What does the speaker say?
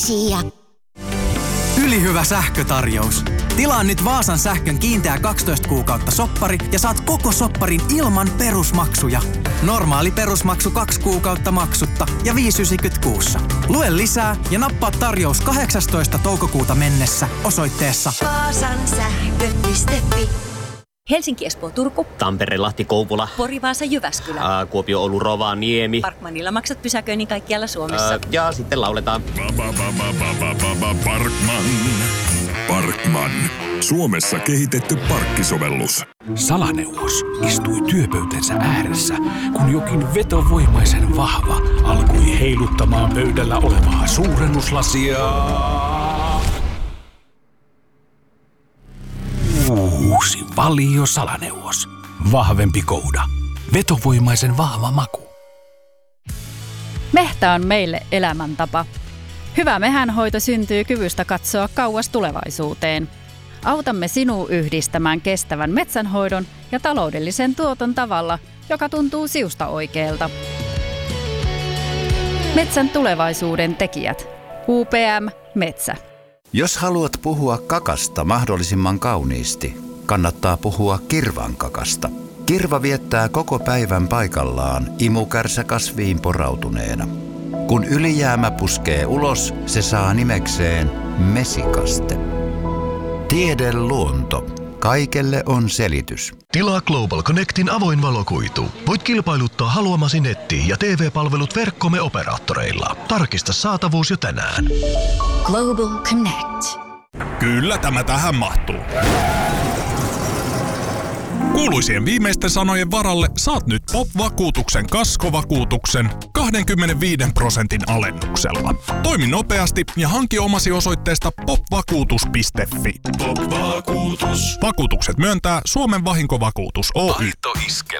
Ylihyvä sähkötarjous. Tilaa nyt Vaasan sähkön kiinteä 12 kuukautta soppari ja saat koko sopparin ilman perusmaksuja. Normaali perusmaksu 2 kuukautta maksutta ja 5,90 kuussa. Lue lisää ja nappaa tarjous 18. toukokuuta mennessä osoitteessa vaasansähkö.fi. Helsinki, Espoo, Turku. Tampere, Lahti, Kouvola. Pori, Vaasa, Jyväskylä. Kuopio, Oulu, Rovaniemi. Parkmanilla maksat pysäköinnin kaikkialla Suomessa. Ja sitten lauletaan. Parkman. Suomessa kehitetty parkkisovellus. Salaneuvos istui työpöytänsä ääressä, kun jokin vetovoimaisen vahva alkoi heiluttamaan pöydällä olevaa suurennuslasia. Uusi Valio Salaneuvos. Vahvempi kouda. Vetovoimaisen vahva maku. Mehtä on meille elämäntapa. Hyvä mehänhoito syntyy kyvystä katsoa kauas tulevaisuuteen. Autamme sinua yhdistämään kestävän metsänhoidon ja taloudellisen tuoton tavalla, joka tuntuu siusta oikealta. Metsän tulevaisuuden tekijät. UPM Metsä. Jos haluat puhua kakasta mahdollisimman kauniisti, kannattaa puhua kirvankakasta. Kirva viettää koko päivän paikallaan imukärsä-kasviin porautuneena. Kun ylijäämä puskee ulos, se saa nimekseen mesikaste. Tiede luonto. Kaikelle on selitys. Tilaa Global Connectin avoin valokuitu. Voit kilpailuttaa haluamasi netti- ja TV-palvelut verkkomme operaattoreilla. Tarkista saatavuus jo tänään. Global Connect. Kyllä tämä tähän mahtuu. Kuuluisien viimeisten sanojen varalle saat nyt POP-vakuutuksen kaskovakuutuksen 25% alennuksella. Toimi nopeasti ja hanki omasi osoitteesta popvakuutus.fi. POP-vakuutus. Vakuutukset myöntää Suomen vahinkovakuutus Oy. Taito iskele.